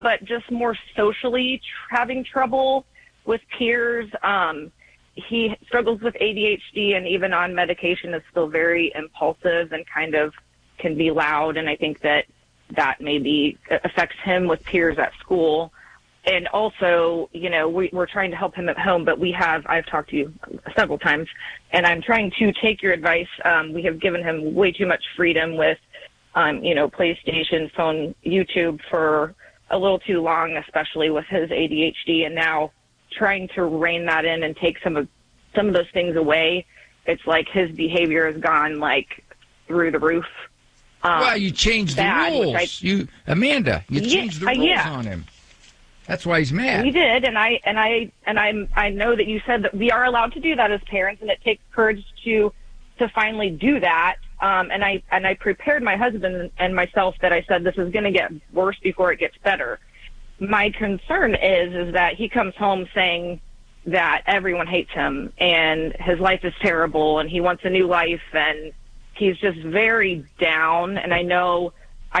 but just more socially having trouble with peers. He struggles with ADHD, and even on medication is still very impulsive and kind of can be loud. And I think that maybe affects him with peers at school. And also, we're trying to help him at home, but I've talked to you several times, and I'm trying to take your advice. We have given him way too much freedom with, PlayStation, phone, YouTube for a little too long, especially with his ADHD, and now trying to rein that in and take some of those things away. It's like his behavior has gone like through the roof. Well, you changed the rules. Amanda, you changed the rules on him. That's why he's mad. We did, and I know that you said that we are allowed to do that as parents, and it takes courage to finally do that. And I prepared my husband and myself that I said this is going to get worse before it gets better. My concern is that he comes home saying that everyone hates him and his life is terrible and he wants a new life, and he's just very down. And I know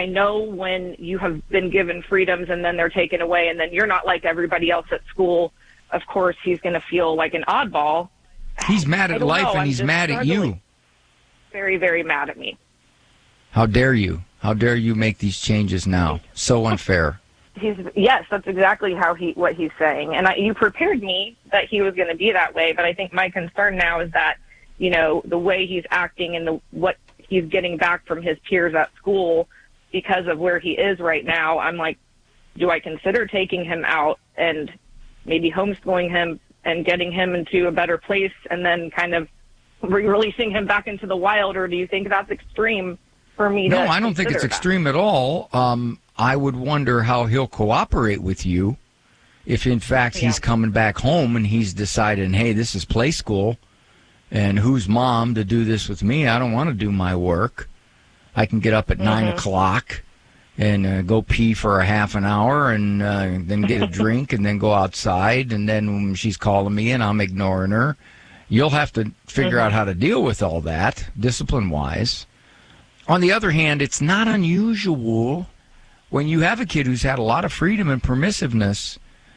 when you have been given freedoms and then they're taken away and then you're not like everybody else at school, of course he's going to feel like an oddball. He's mad at life and he's mad at you. Very, very mad at me. How dare you? How dare you make these changes now? So unfair. Yes, that's exactly what he's saying. And you prepared me that he was going to be that way, but I think my concern now is that, the way he's acting and what he's getting back from his peers at school because of where he is right now, I'm like, do I consider taking him out and maybe homeschooling him and getting him into a better place and then kind of releasing him back into the wild, or do you think that's extreme for me to No, I don't think it's extreme at all. I would wonder how he'll cooperate with you if, in fact, he's coming back home and he's deciding, hey, this is play school, and who's mom to do this with me? I don't want to do my work. I can get up at 9 o'clock and go pee for a half an hour and then get a drink and then go outside, and then when she's calling me and I'm ignoring her. You'll have to figure out how to deal with all that, discipline-wise. On the other hand, it's not unusual when you have a kid who's had a lot of freedom and permissiveness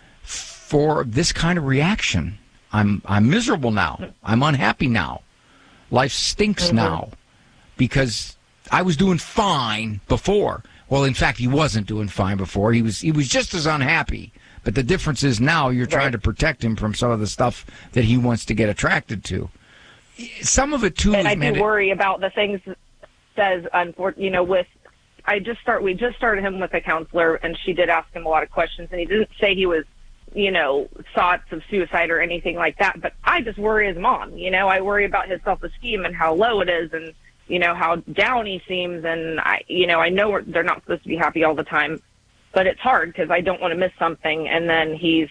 for this kind of reaction. I'm miserable now. I'm unhappy now. Life stinks now because I was doing fine before. Well, in fact, he wasn't doing fine before. He was just as unhappy. But the difference is now you're trying to protect him from some of the stuff that he wants to get attracted to. Some of it, too, and I do worry about the things that says, we just started him with a counselor, and she did ask him a lot of questions, and he didn't say he was, thoughts of suicide or anything like that. But I just worry as mom, I worry about his self-esteem and how low it is and, how down he seems. And, I know they're not supposed to be happy all the time. But it's hard because I don't want to miss something, and then he's,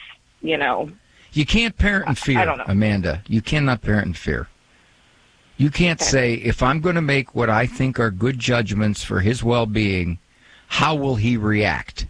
You can't parent in fear, I don't know. Amanda. You cannot parent in fear. You can't say, if I'm going to make what I think are good judgments for his well-being, how will he react?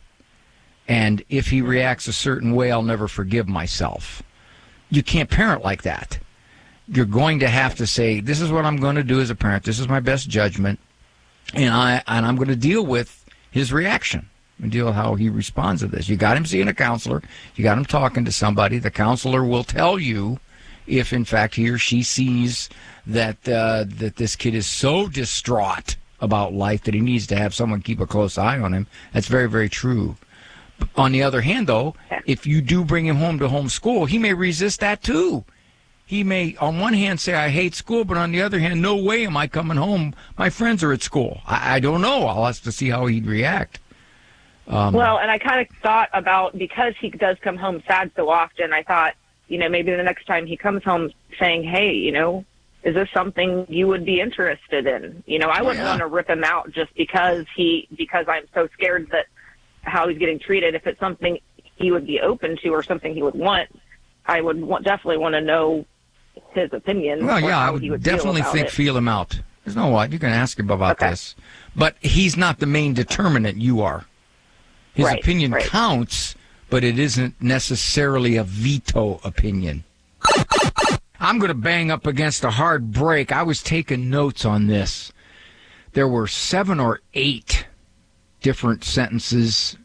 And if he reacts a certain way, I'll never forgive myself. You can't parent like that. You're going to have to say, this is what I'm going to do as a parent. This is my best judgment, and I'm going to deal with his reaction. And deal with how he responds to this. You got him seeing a counselor. You got him talking to somebody. The counselor will tell you if, in fact, he or she sees that this kid is so distraught about life that he needs to have someone keep a close eye on him. That's very, very true. On the other hand, though, if you do bring him home to homeschool, he may resist that, too. He may, on one hand, say, I hate school, but on the other hand, no way am I coming home. My friends are at school. I don't know. I'll have to see how he'd react. Well, and I kind of thought about, because he does come home sad so often, I thought, maybe the next time he comes home saying, hey, is this something you would be interested in? I wouldn't want to rip him out just because I'm so scared that how he's getting treated. If it's something he would be open to or something he would want, I would definitely want to know his opinion. Well, yeah, I would definitely feel him out. There's no what. You can ask him about this. But he's not the main determinant. You are. His opinion counts, but it isn't necessarily a veto opinion. I'm going to bang up against a hard break. I was taking notes on this. There were 7 or 8 different sentences